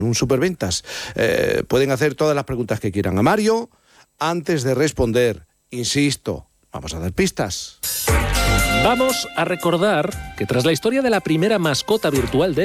un superventas. Pueden hacer todas las preguntas que quieran a Mario antes de responder. Insisto, vamos a dar pistas. Vamos a recordar que tras la historia de la primera mascota virtual de